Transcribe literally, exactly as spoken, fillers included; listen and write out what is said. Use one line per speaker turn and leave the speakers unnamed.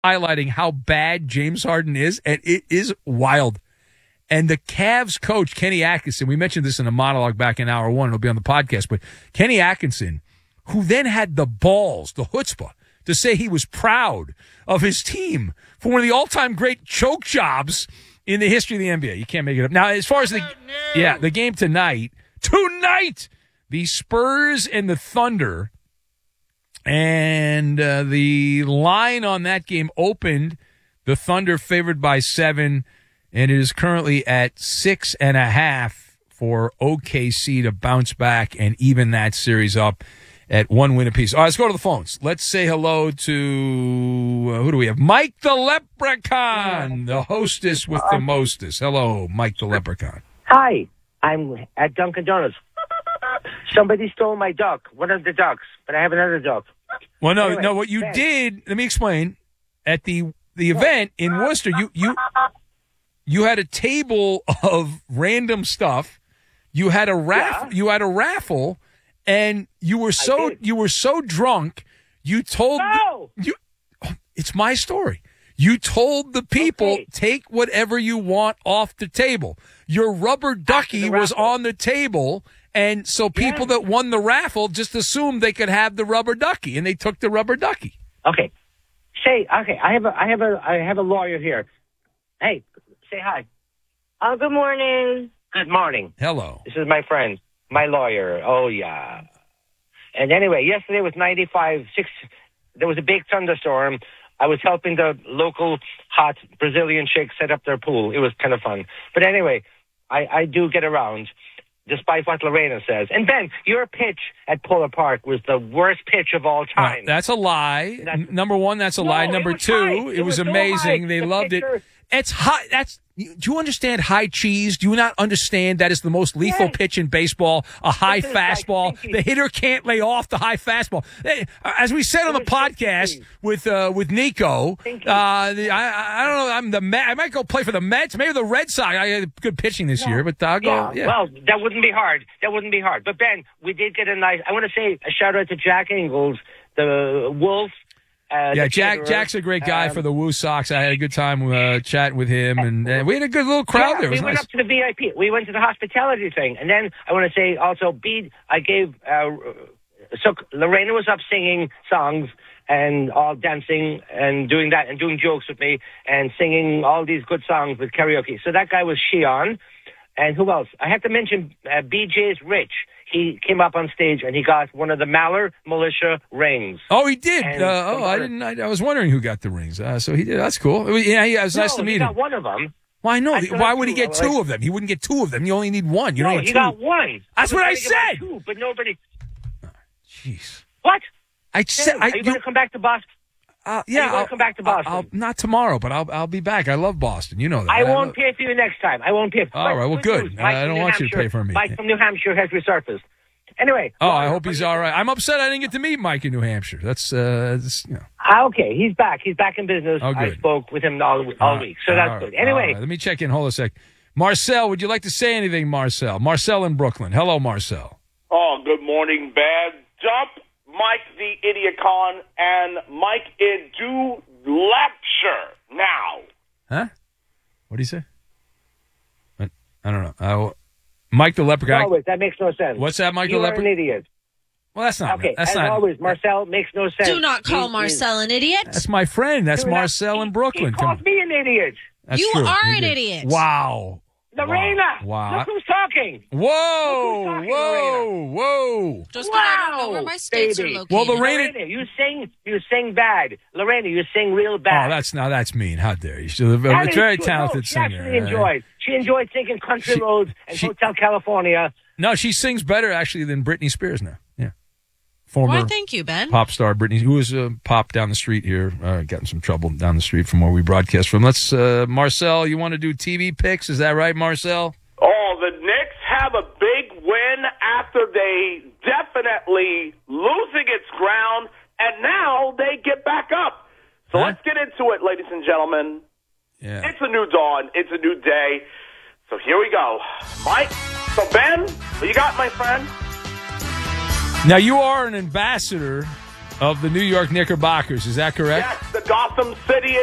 highlighting how bad James Harden is, and it is wild. And the Cavs coach, Kenny Atkinson, we mentioned this in a monologue back in hour one. It'll be on the podcast. But Kenny Atkinson, who then had the balls, the chutzpah, to say he was proud of his team for one of the all-time great choke jobs in the history of the N B A. You can't make it up. Now, as far as the yeah the game tonight, tonight, the Spurs and the Thunder, and uh, the line on that game opened, the Thunder favored by seven, and it is currently at six and a half for O K C to bounce back and even that series up at one win apiece. All right, let's go to the phones. Let's say hello to, uh, who do we have? Mike the Leprechaun, the hostess with the mostest. Hello, Mike the Leprechaun.
Hi, I'm at Dunkin' Donuts. Somebody stole my duck, one of the ducks, but I have another duck.
Well, no,
anyway,
no, what you
thanks.
did, let me explain. At the the event in Worcester, you you you had a table of random stuff. You had a raff,
Yeah.
you had a raffle. And you were so you were so drunk, you told
No!
you. It's my story. You told the people,
Okay.
take whatever you want off the table. Your rubber ducky
the
was
raffle.
on the table, and so people
Yeah.
that won the raffle just assumed they could have the rubber ducky, and they took the rubber ducky.
Okay, say okay. I have a I have a I have a lawyer here. Hey, say hi. Uh, good morning. Good morning.
Hello.
This is my friend, my lawyer. Oh yeah. And anyway, yesterday was ninety-five six. There was a big thunderstorm. I was helping the local hot Brazilian chick set up their pool. It was kind of fun. But anyway, I, I do get around, despite what Lorena says. And Ben, your pitch at Polar Park was the worst pitch of all
Uh,
time.
that's a lie.
That's-
N- Number one, that's a
No,
lie.
it
Number
was
two,
high.
it,
It
was,
was so
amazing.
high.
They
The
loved
picture-
it. It's high. That's. Do you understand high cheese? Do you not understand that is the most lethal
Yes.
pitch in baseball? A high
This is like
fastball.
thinking-
The hitter can't lay off the high fastball. Eh, As we said on the
It was
podcast
thinking.
with uh, with Nico,
Thinking.
uh, the, I, I don't know. I'm the Met. I might go play for the Mets. Maybe the Red Sox. I had good pitching this year, but I'll go.
Yeah,
Yeah.
well, that wouldn't be hard. That wouldn't be hard. But Ben, we did get a nice. I want to say a shout out to Jack Ingalls, the Wolf. Uh,
Yeah,
the
Jack.
caterer.
Jack's a great guy
Um,
for the Woo Sox. I had a good time uh, chatting with him, and uh, we had a good little crowd
yeah,
there. It was
we went
nice.
up to the V I P. We went to the hospitality thing, and then I want to say also, B. I gave. Uh, so Lorena was up singing songs and all dancing and doing that and doing jokes with me and singing all these good songs with karaoke. So that guy was Shion, and who else? I have to mention uh, B J's Rich. He came up on stage and he got one of the Maller Militia rings.
Oh, he did.
And
Uh, oh,
some
I
other-
didn't. I, I was wondering who got the rings. Uh, so he did. That's cool. It was- yeah, yeah, it was nice
no,
to
he
meet
got
him.
one of them.
Why no?
I thought
Why would he
two,
get two
like-
of them? He wouldn't get two of them. You only need one. You
No,
don't
he
need two.
got one.
That's
I
what I
was trying to
said.
get two, but nobody.
Jeez.
What?
I said. I,
Are you going to come back to Boston?
uh,
you
yeah,
gonna
I'll
come back to
I'll-
Boston?
I'll, not tomorrow, but I'll I'll be back. I love Boston. You know that.
I won't
love-
pay for you next time. I won't pay for you.
All right, well, good.
news.
I-
Mike
I
from
don't
New
want you to
Hampshire-
pay for me.
Mike from New Hampshire has resurfaced. Anyway.
Oh, I hope he's all right. I'm upset I didn't get to meet Mike in New Hampshire. That's uh, that's, you know.
Ah, okay, he's back. He's back in business.
Oh,
I
good.
spoke with him all, all week, so that's
All right,
good. Anyway,
all right. Let me check in. Hold a sec. Marcel, would you like to say anything, Marcel? Marcel in Brooklyn. Hello, Marcel.
Oh, good morning, Bad. Dump Mike the Idiocon and Mike Edu Lepture now.
Huh? What do you say? I, I don't know. I, Mike the Leprechaun.
always, that makes no sense.
What's that, Mike the
You are an
Leprechaun?
idiot.
Well, that's not.
Okay,
that's
as
not.
always, Marcel makes no sense.
Do not call
He-
Marcel an idiot.
That's my friend. That's
You're not-
Marcel in
he-
Brooklyn.
He
Come
calls
on.
me an idiot.
That's
You
true.
are
He
an
did.
idiot.
Wow.
Lorena,
Wow.
look who's talking.
Whoa.
Look who's talking,
Whoa. Whoa.
Just 'cause I don't know
Wow,
where my states
baby.
are located.
Well, Lorena-
Lorena, you sing, you sing bad. Lorena, you sing real bad.
Oh, that's now that's mean. How dare you? She's a,
That
a
is
very
true.
talented
no, she
singer.
actually
Uh,
enjoyed. She enjoyed singing Country
She-
Roads and
she-
Hotel California.
No, she sings better actually than Britney Spears now. Yeah. Former
Why, thank you, Ben.
pop star Britney, who was a pop down the street here, uh, got in some trouble down the street from where we broadcast from. Let's, uh, Marcel, you want to do T V picks? Is that right, Marcel?
Oh, the Knicks have a big win after they definitely losing its ground, and now they get back up. So
Huh?
let's get into it, ladies and gentlemen.
Yeah.
It's a new dawn. It's a new day. So here we go. Mike, so Ben, what you got, my friend?
Now, you are an ambassador of the New York Knickerbockers. Is that correct?
Yes, the the Gotham City